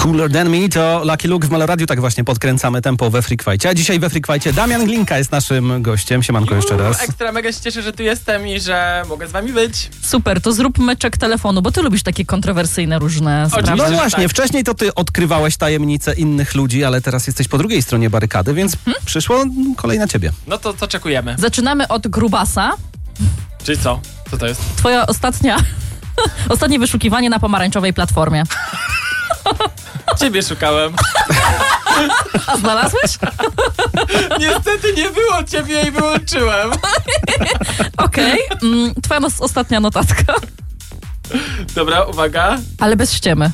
Cooler Than Me to Lucky Luke w Meloradiu. Tak właśnie podkręcamy tempo we Freakwajcie. A dzisiaj we Freakwajcie Damian Glinka jest naszym gościem. Siemanko jeszcze raz. Ekstra, mega się cieszę, że tu jestem i że mogę z wami być. Super, to zróbmy czek telefonu, bo ty lubisz takie kontrowersyjne różne sprawy. No Oczywiście, właśnie, tak. wcześniej to ty odkrywałeś tajemnice innych ludzi, ale teraz jesteś po drugiej stronie barykady, więc przyszło kolej na ciebie. No to co czekujemy? Zaczynamy od grubasa. Czyli co? Co to jest? Twoja ostatnie wyszukiwanie na pomarańczowej platformie. Ciebie szukałem. A znalazłeś? Niestety nie było ciebie i wyłączyłem. Okej. Twoja ostatnia notatka. Dobra, uwaga. Ale bez ściemy.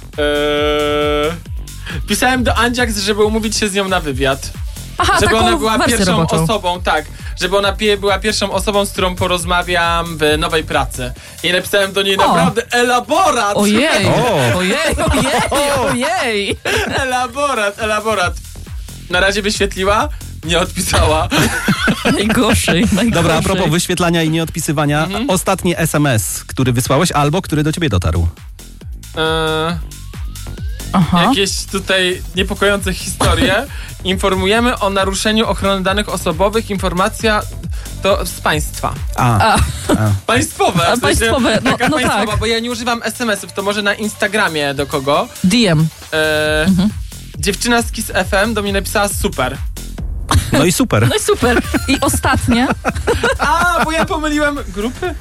Pisałem do Andziaks, żeby umówić się z nią na wywiad. Aha, Żeby taką ona była wersję pierwszą roboczą. osobą, tak. Żeby ona była pierwszą osobą, z którą porozmawiam w nowej pracy. I napisałem do niej naprawdę elaborat. Ojej, O. ojej. Elaborat. Na razie wyświetliła, nie odpisała. Najgorzej. Dobra, a propos wyświetlania i nieodpisywania, ostatni SMS, który wysłałeś albo który do ciebie dotarł. Aha. Jakieś tutaj niepokojące historie. Informujemy o naruszeniu ochrony danych osobowych. Informacja to z państwa. Państwowe. A, państwowe, no państwowa, tak. bo ja nie używam SMS-ów, to może na Instagramie do kogo. DM. Dziewczyna z Kiss FM do mnie napisała super. No i super. No i super. I ostatnie. A, bo ja pomyliłem grupy?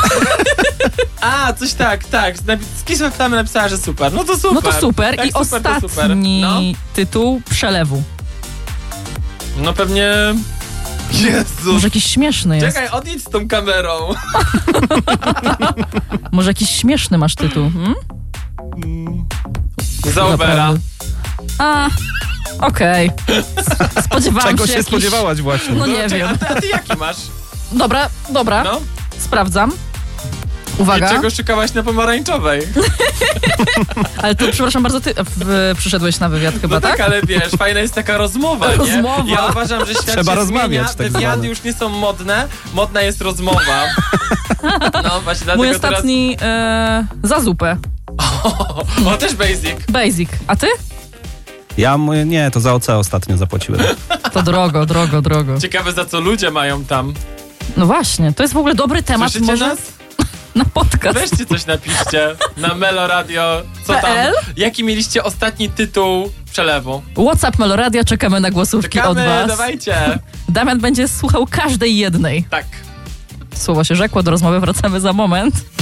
Coś tak. Z Kiss FM napisała, że super. No to super. No to super. Jak I super, to super. ostatni tytuł przelewu. No pewnie... Jezu. Może jakiś śmieszny jest. Czekaj, odjedź z tą kamerą. Może jakiś śmieszny masz tytuł. Zaubera. Okej. Spodziewałam Czego się jakiś... spodziewałaś właśnie? No nie Czekaj, wiem. a ty jaki masz? Dobra. No. Sprawdzam. Uwaga. I czego szukałaś na pomarańczowej? Ale to, przepraszam bardzo, ty przyszedłeś na wywiad chyba, No tak, tak? ale wiesz, fajna jest taka rozmowa, nie? Rozmowa. Ja uważam, że świat Trzeba się rozmawiać, zmienia, tak wywiady zwane. już nie są modne, modna jest rozmowa. No właśnie, dlatego Mój ostatni za zupę. O, też basic. Basic. A ty? Nie, to za OC ostatnio zapłaciłem. To drogo. Ciekawe, za co ludzie mają tam. No właśnie, to jest w ogóle dobry temat. Słyszycie Może nas? na podcast. Weźcie coś napiszcie na Melo Radio. Co tam? PL? Jaki mieliście ostatni tytuł przelewu? WhatsApp Meloradia, czekamy na głosówki od was. Dawajcie. Damian będzie słuchał każdej jednej. Tak. Słowo się rzekło, do rozmowy wracamy za moment.